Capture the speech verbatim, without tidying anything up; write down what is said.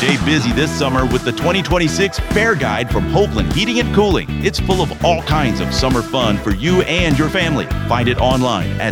Stay busy this summer with the twenty twenty-six Fair Guide from Hopeland Heating and Cooling. It's full of all kinds of summer fun for you and your family. Find it online at